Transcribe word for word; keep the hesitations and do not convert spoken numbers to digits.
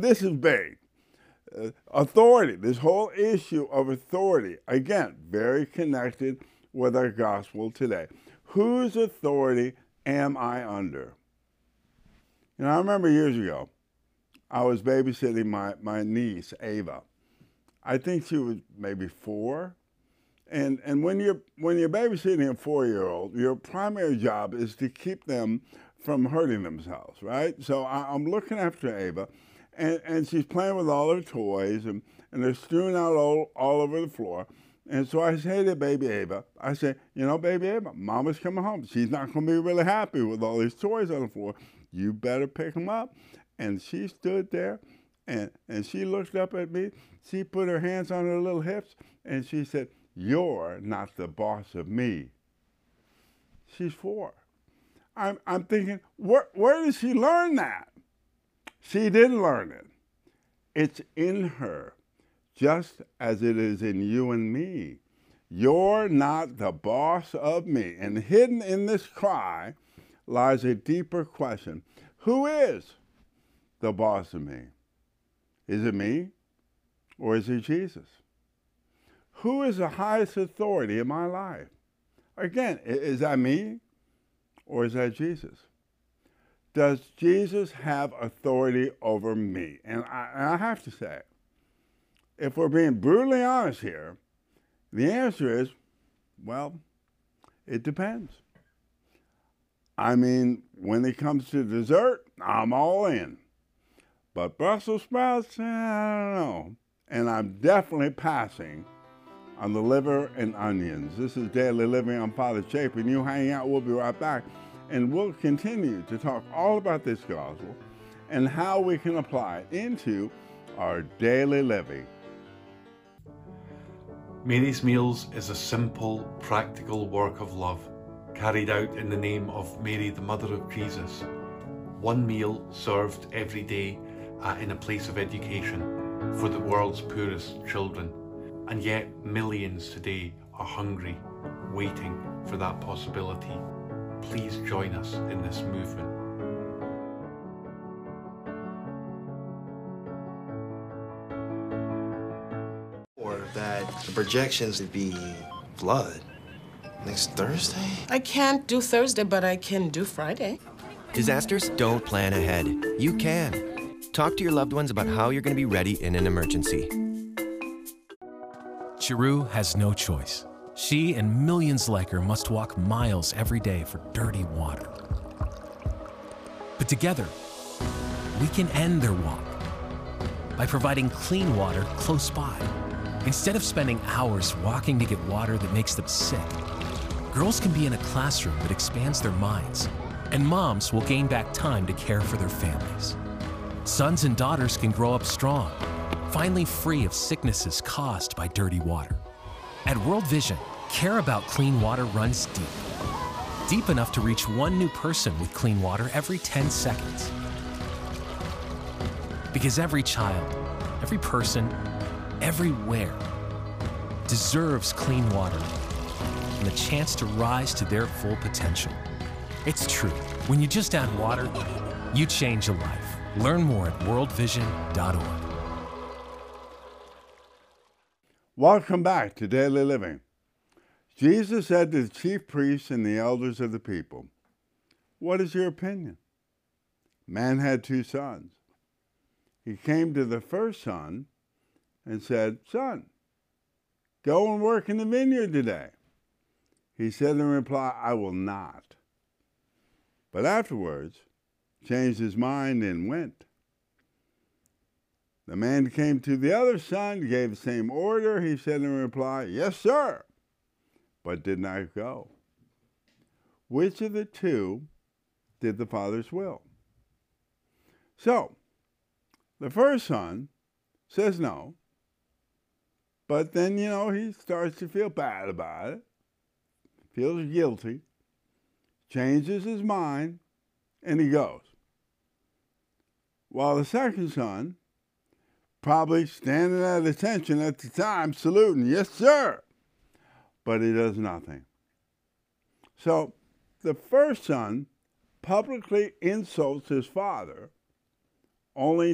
this is big. Uh, authority, this whole issue of authority, again, very connected with our gospel today. Whose authority am I under? You know, I remember years ago, I was babysitting my, my niece, Ava. I think she was maybe four. And, and when you're, when you're babysitting a four-year-old, your primary job is to keep them from hurting themselves, right? So I, I'm looking after Ava, and, and she's playing with all her toys, and, and they're strewn out all, all over the floor. And so I say to baby Ava, I say, you know, baby Ava, Mama's coming home. She's not going to be really happy with all these toys on the floor. You better pick them up. And she stood there, and, and she looked up at me. She put her hands on her little hips, and she said, you're not the boss of me. She's four. I'm, I'm thinking, where, where did she learn that? She didn't learn it. It's in her, just as it is in you and me. You're not the boss of me. And hidden in this cry lies a deeper question. Who is the boss of me? Is it me, or is it Jesus? Who is the highest authority in my life? Again, is that me, or is that Jesus? Does Jesus have authority over me? And I, and I have to say, if we're being brutally honest here, the answer is, well, it depends. I mean, when it comes to dessert, I'm all in. But Brussels sprouts, eh, I don't know. And I'm definitely passing on the liver and onions. This is Daily Living. I'm Father Chapin. You hang out. We'll be right back. And we'll continue to talk all about this gospel and how we can apply it into our daily living. Mary's Meals is a simple, practical work of love carried out in the name of Mary, the Mother of Jesus. One meal served every day uh, in a place of education for the world's poorest children. And yet millions today are hungry, waiting for that possibility. Please join us in this movement. Or that the projections would be blood next Thursday? I can't do Thursday, but I can do Friday. Disasters don't plan ahead. You can. Talk to your loved ones about how you're going to be ready in an emergency. Chiru has no choice. She and millions like her must walk miles every day for dirty water. But together, we can end their walk by providing clean water close by. Instead of spending hours walking to get water that makes them sick, girls can be in a classroom that expands their minds, and moms will gain back time to care for their families. Sons and daughters can grow up strong, finally free of sicknesses caused by dirty water. At World Vision, care about clean water runs deep. Deep enough to reach one new person with clean water every ten seconds. Because every child, every person, everywhere deserves clean water and the chance to rise to their full potential. It's true. When you just add water, you change a life. Learn more at world vision dot org. Welcome back to Daily Living. Jesus said to the chief priests and the elders of the people, "What is your opinion? Man had two sons. He came to the first son and said, 'Son, go and work in the vineyard today.' He said in reply, 'I will not.' But afterwards, changed his mind and went. The man came to the other son, gave the same order. He said in reply, 'Yes, sir,' but did not go. Which of the two did the father's will?" So, the first son says no, but then, you know, he starts to feel bad about it, feels guilty, changes his mind, and he goes. While the second son, probably standing at attention at the time, saluting, "Yes, sir," but he does nothing. So the first son publicly insults his father, only